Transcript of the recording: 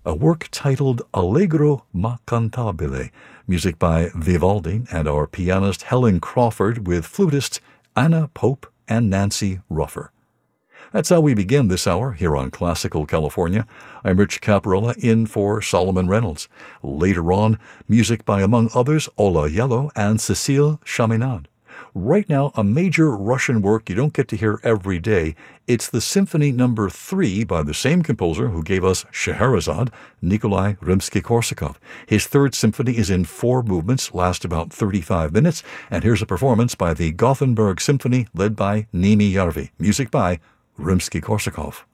a work titled Allegro ma cantabile, music by Vivaldi and our pianist Helen Crawford with flutists Anna Pope and Nancy Ruffer. That's how we begin this hour here on Classical California. I'm Rich Caparella in for Solomon Reynolds. Later on, music by, among others, Ola Yellow and Cécile Chaminade. Right now, a major Russian work you don't get to hear every day. It's the Symphony No. 3 by the same composer who gave us Scheherazade, Nikolai Rimsky-Korsakov. His third symphony is in 4 movements, last about 35 minutes, and here's a performance by the Gothenburg Symphony led by Niemi Järvi. Music by Rimsky-Korsakov.